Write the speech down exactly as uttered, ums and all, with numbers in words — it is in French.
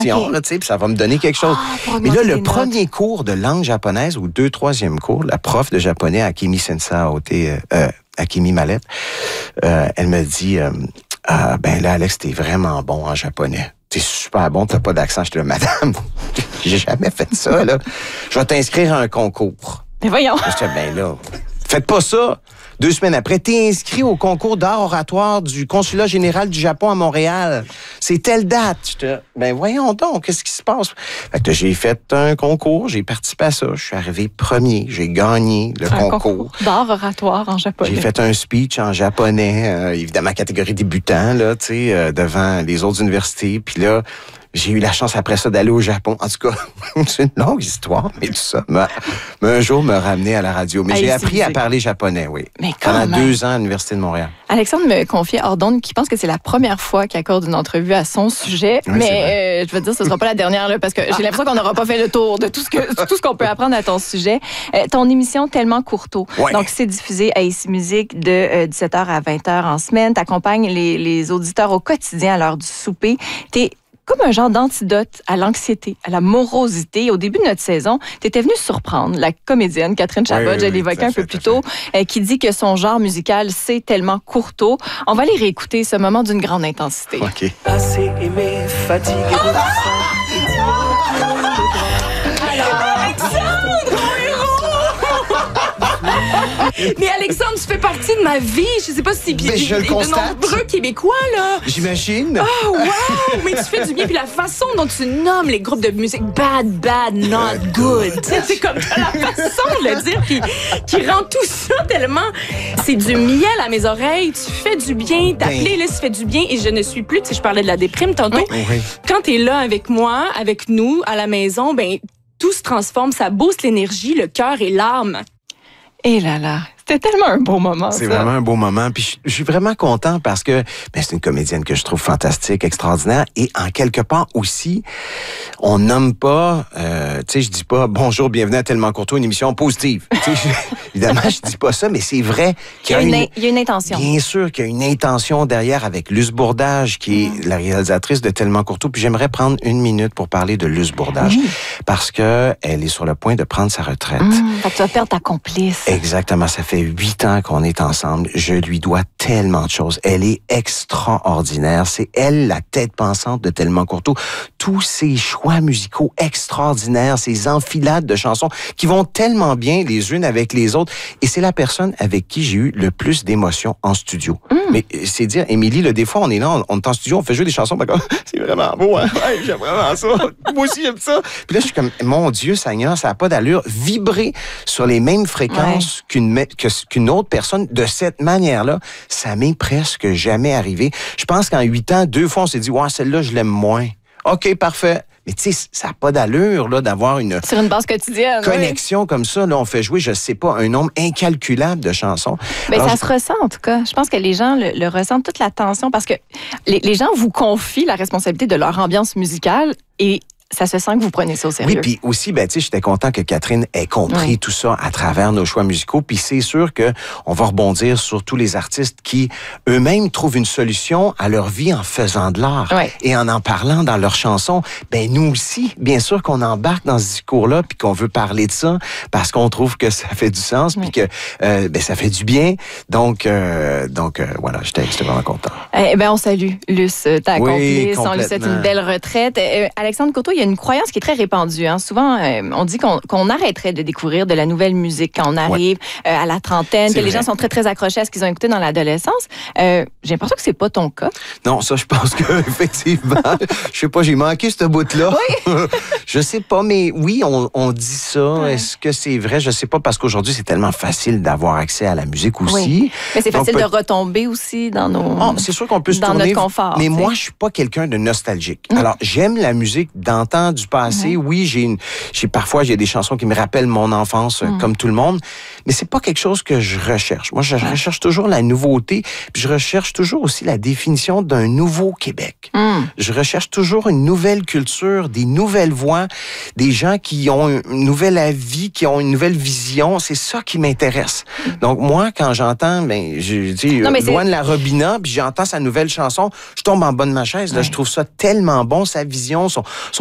Okay. Tu sais, puis ça va me donner quelque chose. Ah, mais là, le premier notes. cours de langue japonaise, ou deux, troisième cours, la prof de japonais, Akemi Sensa, euh, euh, Akemi Mallette, euh, elle me dit, euh, ah, ben là, Alex, t'es vraiment bon en japonais. T'es super bon, t'as pas d'accent. Je te dis, madame, j'ai jamais fait ça, là. Je vais t'inscrire à un concours. Mais voyons. Je dis, ben là, faites pas ça. Deux semaines après, t'es inscrit au concours d'art oratoire du Consulat général du Japon à Montréal. C'est telle date. Je te, ben voyons donc, qu'est-ce qui se passe? Fait que j'ai fait un concours, j'ai participé à ça. Je suis arrivé premier, j'ai gagné le un concours. concours d'art oratoire en japonais. J'ai fait un speech en japonais, euh, évidemment catégorie débutant, là, tu sais, euh, devant les autres universités. Puis là, j'ai eu la chance après ça d'aller au Japon. En tout cas, c'est une longue histoire, mais tout ça m'a, m'a un jour me ramené à la radio. Mais Allez, j'ai appris c'est... à parler japonais, oui. Mais quand Pendant même. deux ans à l'Université de Montréal. Alexandre me confiait hors d'onde qu'il pense que c'est la première fois qu'il accorde une entrevue à son sujet. Oui, mais euh, je veux dire, ce ne sera pas la dernière, là, parce que j'ai l'impression qu'on n'aura pas fait le tour de tout ce, que, tout ce qu'on peut apprendre à ton sujet. Euh, ton émission Tellement Courteau. Ouais. Donc, c'est diffusé à Ici Musique de euh, dix-sept heures à vingt heures en semaine. Tu accompagnes les, les auditeurs au quotidien à l'heure du souper. Tu es comme un genre d'antidote à l'anxiété, à la morosité. Au début de notre saison, tu étais venue surprendre la comédienne Catherine Chabot, oui, oui, je oui, l'évoquais un fait, peu plus tôt, euh, qui dit que son genre musical, c'est Tellement Courteau. On va aller réécouter ce moment d'une grande intensité. OK. Assez aimé, fatigué de tout ça. Mais Alexandre, tu fais partie de ma vie. Je sais pas si Mais je le de constate. nombreux Québécois là. J'imagine. Oh wow! Mais tu fais du bien puis la façon dont tu nommes les groupes de musique bad, bad, not good. Tu sais, c'est comme t'as la façon de le dire qui qui rend tout ça tellement. C'est du miel à mes oreilles. Tu fais du bien. Ta Ben. playlist fait du bien et je ne suis plus. Tu sais, je parlais de la déprime tantôt. Oui. Oui. Quand t'es là avec moi, avec nous à la maison, ben tout se transforme. Ça booste l'énergie, le cœur et l'âme. Et là là, c'était tellement un beau moment, C'est ça. vraiment un beau moment. Puis je, je suis vraiment content parce que ben, c'est une comédienne que je trouve fantastique, extraordinaire. Et en quelque part aussi, on nomme pas, euh, tu sais, je dis pas bonjour, bienvenue à Tellement Courteau, une émission positive. Tu sais, évidemment, je dis pas ça, mais c'est vrai qu'il y a, Il y a une, une, il y a une intention. Bien sûr qu'il y a une intention derrière avec Luce Bourdage, qui est Mm. la réalisatrice de Tellement Courteau. Puis j'aimerais prendre une minute pour parler de Luce Bourdage. Oui. Parce que elle est sur le point de prendre sa retraite. Mmh, fait que tu vas perdre ta complice. Exactement, ça fait huit ans qu'on est ensemble. Je lui dois tellement de choses. Elle est extraordinaire. C'est elle la tête pensante de Tellement Courteau. Tous ses choix musicaux extraordinaires, ses enfilades de chansons qui vont tellement bien les unes avec les autres. Et c'est la personne avec qui j'ai eu le plus d'émotions en studio. Mm. Mais c'est dire, Émilie, là, des fois, on est là, on, on est en studio, on fait jouer des chansons, comme, c'est vraiment beau, hein? Ouais, j'aime vraiment ça. Moi aussi, j'aime ça. Puis là, je suis comme, mon Dieu, Seigneur, ça n'a pas d'allure. Vibrer sur les mêmes fréquences Ouais. qu'une, me- que, qu'une autre personne de cette manière-là, ça m'est presque jamais arrivé. Je pense qu'en huit ans, deux fois, on s'est dit, ouais, celle-là, je l'aime moins. OK, parfait. Mais tu sais, ça n'a pas d'allure là, d'avoir une Sur une base quotidienne. connexion comme ça. Là, on fait jouer, je sais pas, un nombre incalculable de chansons. Ben, Alors, ça je- se ressent, en tout cas. Je pense que les gens le, le ressentent, toute la tension, parce que les, les gens vous confient la responsabilité de leur ambiance musicale et ça se sent que vous prenez ça au sérieux. Oui, puis aussi, ben, tu sais, j'étais content que Catherine ait compris Oui. tout ça à travers nos choix musicaux. Puis c'est sûr que on va rebondir sur tous les artistes qui eux-mêmes trouvent une solution à leur vie en faisant de l'art Oui. et en en parlant dans leurs chansons. Ben nous aussi, bien sûr qu'on embarque dans ce discours-là puis qu'on veut parler de ça parce qu'on trouve que ça fait du sens puis Oui. que euh, ben ça fait du bien. Donc, euh, donc euh, voilà, j'étais, j'étais vraiment content. Eh ben, on salue Luce, ta Oui, complice. On lui souhaite complètement. une belle retraite. Euh, Alexandre Courteau, il y a une croyance qui est très répandue. Hein. Souvent, euh, on dit qu'on, qu'on arrêterait de découvrir de la nouvelle musique quand on arrive euh, à la trentaine, C'est que les vrai. gens sont très, très accrochés à ce qu'ils ont écouté dans l'adolescence. Euh, j'ai l'impression que c'est pas ton cas. Non, ça, je pense que effectivement, je sais pas, j'ai manqué ce bout-là. Oui. Je sais pas, mais oui, on, on dit ça. Ouais. Est-ce que c'est vrai? Je sais pas, parce qu'aujourd'hui, c'est tellement facile d'avoir accès à la musique aussi. Oui. Mais c'est Donc, facile peut- de retomber aussi dans nos... Ah, c'est sûr qu'on peut se dans tourner, notre confort, mais tu sais. moi, je suis pas quelqu'un de nostalgique. Non. Alors, j'aime la musique dans j'entends du passé. Ouais. Oui, j'ai une, j'ai parfois j'ai des chansons qui me rappellent mon enfance, mm. comme tout le monde, mais c'est pas quelque chose que je recherche. Moi, je ouais. recherche toujours la nouveauté, puis je recherche toujours aussi la définition d'un nouveau Québec. Mm. Je recherche toujours une nouvelle culture, des nouvelles voix, des gens qui ont un nouvel avis, qui ont une nouvelle vision. C'est ça qui m'intéresse. Mm. Donc moi, quand j'entends, ben, je dis loin de la Robina, puis j'entends sa nouvelle chanson, je tombe en bas de ma chaise. Là, ouais. Je trouve ça tellement bon, sa vision, son, son